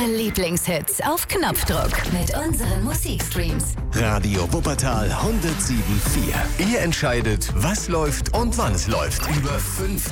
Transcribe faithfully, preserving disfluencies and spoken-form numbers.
Eure Lieblingshits auf Knopfdruck mit unseren Musikstreams. Radio Wuppertal hundertsieben Komma vier. Ihr entscheidet, was läuft und wann es läuft. Über fünf